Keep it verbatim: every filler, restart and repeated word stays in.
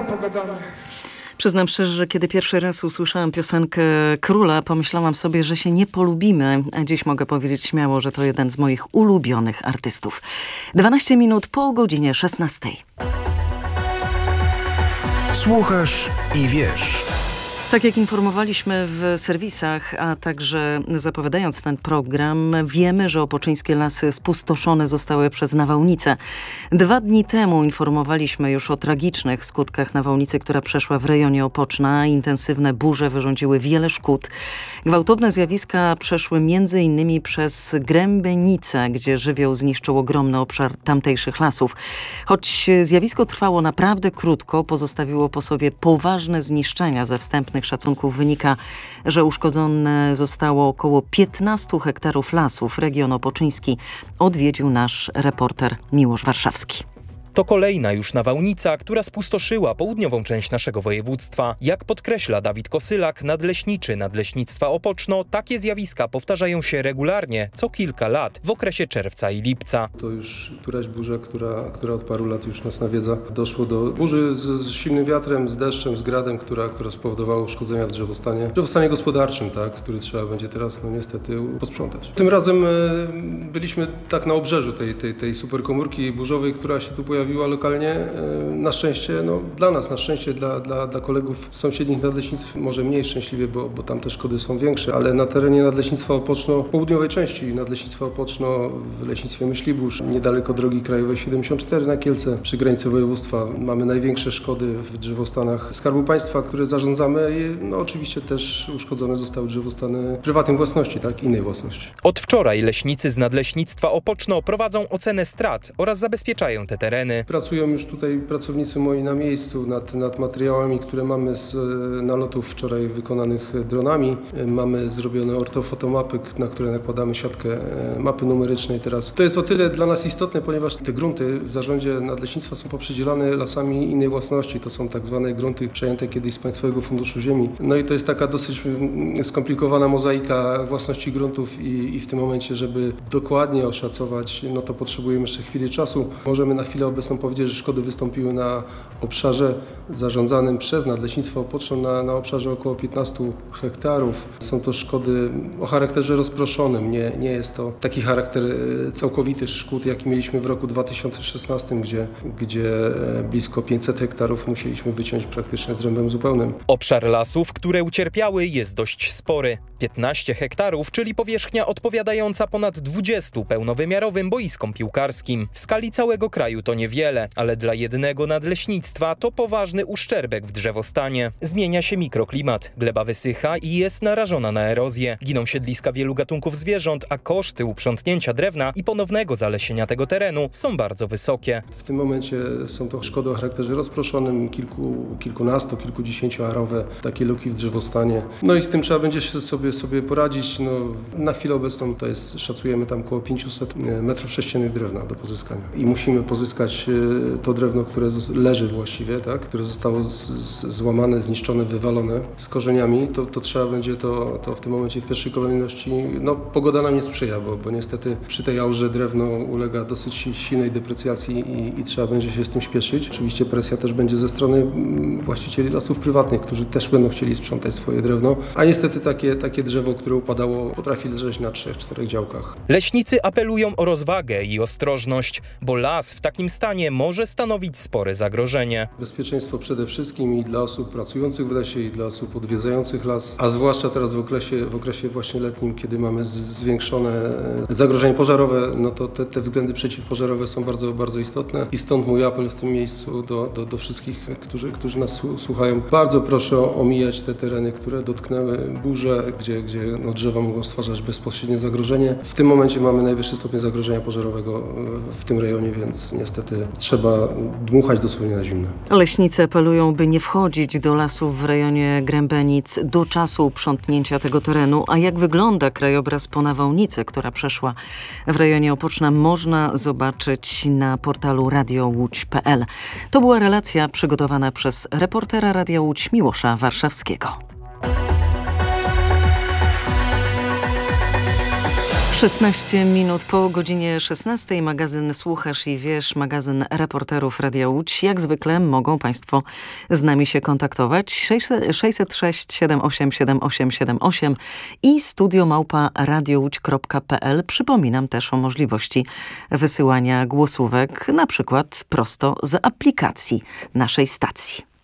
pogadamy. Przyznam szczerze, że kiedy pierwszy raz usłyszałam piosenkę Króla, pomyślałam sobie, że się nie polubimy, a dziś mogę powiedzieć śmiało, że to jeden z moich ulubionych artystów. dwanaście minut po godzinie szesnastej. Słuchasz i wiesz. Tak jak informowaliśmy w serwisach, a także zapowiadając ten program, wiemy, że opoczyńskie lasy spustoszone zostały przez nawałnicę. Dwa dni temu informowaliśmy już o tragicznych skutkach nawałnicy, która przeszła w rejonie Opoczna. Intensywne burze wyrządziły wiele szkód. Gwałtowne zjawiska przeszły między innymi przez Grębenicę, gdzie żywioł zniszczył ogromny obszar tamtejszych lasów. Choć zjawisko trwało naprawdę krótko, pozostawiło po sobie poważne zniszczenia. Ze wstępnych szacunków wynika, że uszkodzone zostało około piętnaście hektarów lasów. Region opoczyński odwiedził nasz reporter Miłosz Warszawski. To kolejna już nawałnica, która spustoszyła południową część naszego województwa. Jak podkreśla Dawid Kosylak, nadleśniczy Nadleśnictwa Opoczno, takie zjawiska powtarzają się regularnie co kilka lat w okresie czerwca i lipca. To już któraś burza, która, która od paru lat już nas nawiedza. Doszło do burzy z, z silnym wiatrem, z deszczem, z gradem, która, która spowodowała uszkodzenia w drzewostanie. W drzewostanie gospodarczym, tak, który trzeba będzie teraz no, niestety posprzątać. Tym razem e, byliśmy tak na obrzeżu tej, tej, tej superkomórki burzowej, która się tu pojawiła lokalnie. Na szczęście, no dla nas, na szczęście dla, dla, dla kolegów z sąsiednich nadleśnictw może mniej szczęśliwie, bo, bo tam te szkody są większe, ale na terenie Nadleśnictwa Opoczno, południowej części Nadleśnictwa Opoczno, w leśnictwie Myślibórz, niedaleko drogi krajowej siedemdziesiąt cztery na Kielce, przy granicy województwa, mamy największe szkody w drzewostanach Skarbu Państwa, które zarządzamy i no oczywiście też uszkodzone zostały drzewostany prywatnej własności, tak, innej własności. Od wczoraj leśnicy z Nadleśnictwa Opoczno prowadzą ocenę strat oraz zabezpieczają te tereny. Pracują już tutaj pracownicy moi na miejscu nad, nad materiałami, które mamy z nalotów wczoraj wykonanych dronami. Mamy zrobione ortofotomapy, na które nakładamy siatkę mapy numerycznej teraz. To jest o tyle dla nas istotne, ponieważ te grunty w zarządzie nadleśnictwa są poprzedzielane lasami innej własności. To są tak zwane grunty przejęte kiedyś z Państwowego Funduszu Ziemi. No i to jest taka dosyć skomplikowana mozaika własności gruntów i, i w tym momencie, żeby dokładnie oszacować, no to potrzebujemy jeszcze chwili czasu. Możemy na chwilę obecną powiedzieć, że szkody wystąpiły na obszarze zarządzanym przez Nadleśnictwo Opoczno na, na obszarze około piętnaście hektarów. Są to szkody o charakterze rozproszonym. Nie, nie jest to taki charakter całkowity szkód, jaki mieliśmy w roku dwa tysiące szesnastym, gdzie, gdzie blisko pięćset hektarów musieliśmy wyciąć praktycznie z rębem zupełnym. Obszar lasów, które ucierpiały, jest dość spory. piętnaście hektarów, czyli powierzchnia odpowiadająca ponad dwudziestu pełnowymiarowym boiskom piłkarskim. W skali całego kraju to niewiele, ale dla jednego nadleśnictwa to poważny uszczerbek w drzewostanie. Zmienia się mikroklimat, gleba wysycha i jest narażona na erozję. Giną siedliska wielu gatunków zwierząt, a koszty uprzątnięcia drewna i ponownego zalesienia tego terenu są bardzo wysokie. W tym momencie są to szkody o charakterze rozproszonym, kilku, kilkunastu, kilkudziesięcioarowe takie luki w drzewostanie. No i z tym trzeba będzie się sobie, sobie poradzić. No, na chwilę obecną to jest, szacujemy tam około pięćset metrów sześciennych drewna do pozyskania. I musimy pozyskać to drewno, które leży właściwie, tak, które zostało z, z, złamane, zniszczone, wywalone z korzeniami, to, to trzeba będzie to, to w tym momencie w pierwszej kolejności, no pogoda nam nie sprzyja, bo, bo niestety przy tej aurze drewno ulega dosyć silnej deprecjacji i, i trzeba będzie się z tym śpieszyć. Oczywiście presja też będzie ze strony właścicieli lasów prywatnych, którzy też będą chcieli sprzątać swoje drewno, a niestety takie, takie drzewo, które upadało, potrafi leżeć na trzech, czterech działkach. Leśnicy apelują o rozwagę i ostrożność, bo las w takim stanie może stanowić spore zagrożenie. Bezpieczeństwo przede wszystkim i dla osób pracujących w lesie, i dla osób odwiedzających las, a zwłaszcza teraz w okresie, w okresie właśnie letnim, kiedy mamy zwiększone zagrożenie pożarowe, no to te, te względy przeciwpożarowe są bardzo, bardzo istotne i stąd mój apel w tym miejscu do, do, do wszystkich, którzy, którzy nas słuchają. Bardzo proszę omijać te tereny, które dotknęły burze, gdzie, gdzie no, drzewa mogą stwarzać bezpośrednie zagrożenie. W tym momencie mamy najwyższy stopień zagrożenia pożarowego w tym rejonie, więc niestety trzeba dmuchać dosłownie na zimno. Leśnicy apelują, by nie wchodzić do lasów w rejonie Grębenic do czasu uprzątnięcia tego terenu. A jak wygląda krajobraz po nawałnicy, która przeszła w rejonie Opoczna, można zobaczyć na portalu radio łódź kropka p l. To była relacja przygotowana przez reportera Radia Łódź Miłosza Warszawskiego. szesnaście minut po godzinie szesnastej. Magazyn Słuchasz i Wiesz, magazyn reporterów Radia Łódź. Jak zwykle mogą Państwo z nami się kontaktować. sześćset sześć siedem osiem siedem osiem siedem osiem i studio małpa radiołódź kropka p l. Przypominam też o możliwości wysyłania głosówek, na przykład prosto z aplikacji naszej stacji.